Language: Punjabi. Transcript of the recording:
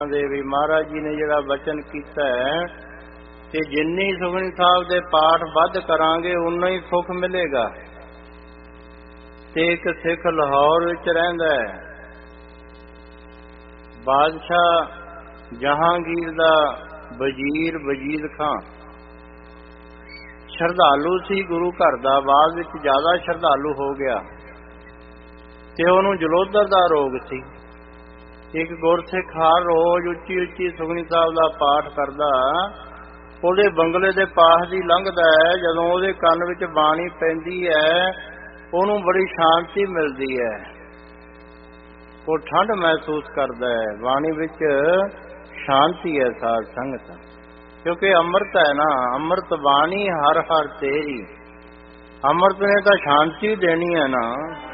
ਦੇ ਵੀ ਮਹਾਰਾਜ ਜੀ ਨੇ ਜਿਹੜਾ ਬਚਨ ਕੀਤਾ ਹੈ ਕਿ ਜਿੰਨੀ ਸੁਖਮਨੀ ਸਾਹਿਬ ਦੇ ਪਾਠ ਵੱਧ ਕਰਾਂਗੇ ਉਨਾ ਹੀ ਸੁਖ ਮਿਲੇਗਾ। ਤੇ ਇੱਕ ਸਿੱਖ ਲਾਹੌਰ ਵਿੱਚ ਰਹਿੰਦਾ ਹੈ, ਬਾਦਸ਼ਾਹ ਜਹਾਂਗੀਰ ਦਾ ਵਜ਼ੀਰ ਵਜੀਦ ਖਾਂ ਸ਼ਰਧਾਲੂ ਸੀ ਗੁਰੂ ਘਰ ਦਾ, ਬਾਅਦ ਵਿੱਚ ਜ਼ਿਆਦਾ ਸ਼ਰਧਾਲੂ ਹੋ ਗਿਆ ਤੇ ਉਹਨੂੰ ਜਲੋਧਰ ਦਾ ਰੋਗ ਸੀ। ਇੱਕ ਗੁਰਸਿੱਖ ਹਰ ਰੋਜ਼ ਉੱਚੀ ਉੱਚੀ ਸੁਖਮਨੀ ਸਾਹਿਬ ਦਾ ਪਾਠ ਕਰਦਾ, ਉਹਦੇ ਬੰਗਲੇ ਦੇ ਪਾਸ ਦੀ ਲੰਘਦਾ ਹੈ, ਜਦੋਂ ਉਹਦੇ ਕੰਨ ਵਿੱਚ ਬਾਣੀ ਪੈਂਦੀ ਹੈ ਉਹਨੂੰ ਬੜੀ ਸ਼ਾਂਤੀ ਮਿਲਦੀ ਹੈ, ਉਹ ਠੰਡ ਮਹਿਸੂਸ ਕਰਦਾ ਹੈ, ਬਾਣੀ ਵਿੱਚ ਸ਼ਾਂਤੀ ਹੈ ਸਾਧ ਸੰਗਤ, ਕਿਉਂਕਿ ਅੰਮ੍ਰਿਤ ਹੈ ਨਾ, ਅੰਮ੍ਰਿਤ ਬਾਣੀ ਹਰ ਹਰ ਤੇਰੀ, ਅੰਮ੍ਰਿਤ ਨੇ ਤਾਂ ਸ਼ਾਂਤੀ ਦੇਣੀ ਹੈ ਨਾ।